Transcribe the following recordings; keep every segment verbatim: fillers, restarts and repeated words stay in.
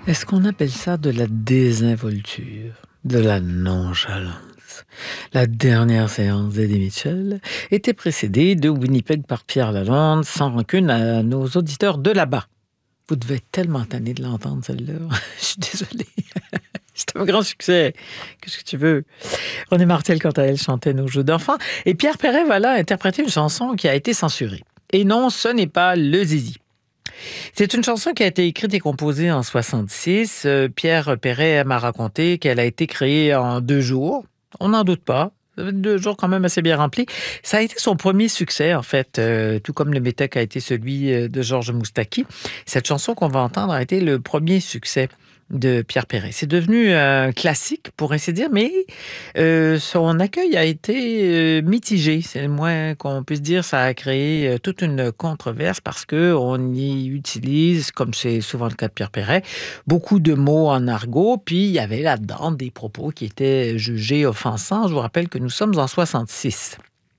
Est-ce qu'on appelle ça de la désinvolture, de la nonchalance? La dernière séance d'Eddie Mitchell était précédée de Winnipeg par Pierre Lalonde, sans rancune à nos auditeurs de là-bas. Vous devez être tellement tanné de l'entendre, celle-là. Je suis désolée. C'est un grand succès. Qu'est-ce que tu veux? René Martel, quant à elle, chantait Nos jeux d'enfants. Et Pierre Perret, voilà, interprété une chanson qui a été censurée. Et non, ce n'est pas Le Zizi. C'est une chanson qui a été écrite et composée en soixante-six. Euh, Pierre Perret m'a raconté qu'elle a été créée en deux jours. On n'en doute pas. Deux jours quand même assez bien remplis. Ça a été son premier succès, en fait, euh, tout comme le métèque a été celui de Georges Moustaki. Cette chanson qu'on va entendre a été le premier succès de Pierre Perret. C'est devenu un classique, pour ainsi dire, mais euh, son accueil a été euh, mitigé. C'est le moins qu'on puisse dire. Ça a créé euh, toute une controverse parce qu'on y utilise, comme c'est souvent le cas de Pierre Perret, beaucoup de mots en argot, puis il y avait là-dedans des propos qui étaient jugés offensants. Je vous rappelle que nous sommes en soixante-six.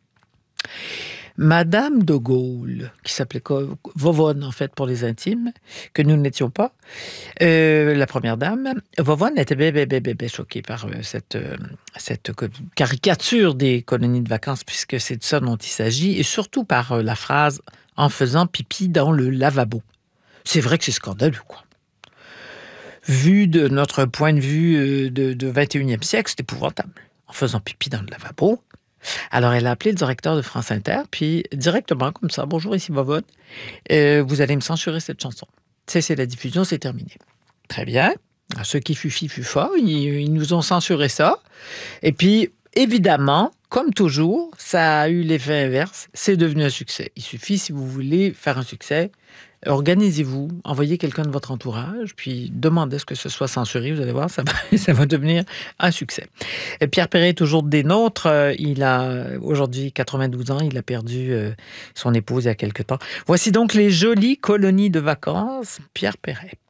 Madame de Gaulle, qui s'appelait Vovonne, en fait, pour les intimes, que nous n'étions pas, euh, la première dame, Vovonne était bien, bien, bien, bien, bien choquée par euh, cette, euh, cette caricature des colonies de vacances, puisque c'est de ça dont il s'agit, et surtout par euh, la phrase « en faisant pipi dans le lavabo ». C'est vrai que c'est scandaleux, quoi. Vu de notre point de vue euh, de, de vingt et unième siècle, c'est épouvantable. En faisant pipi dans le lavabo. Alors, elle a appelé le directeur de France Inter, puis directement, comme ça, « Bonjour, ici Vovonne, euh, vous allez me censurer cette chanson. Cessez la diffusion, c'est terminé. » Très bien. Alors, ce qui fut fi fut fa, ils, ils nous ont censuré ça. Et puis, évidemment, comme toujours, ça a eu l'effet inverse. C'est devenu un succès. Il suffit, si vous voulez faire un succès, organisez-vous, envoyez quelqu'un de votre entourage, puis demandez ce que ce soit censuré. Vous allez voir, ça va, ça va devenir un succès. Et Pierre Perret est toujours des nôtres. Il a aujourd'hui quatre-vingt-douze ans. Il a perdu son épouse il y a quelque temps. Voici donc les jolies colonies de vacances. Pierre Perret.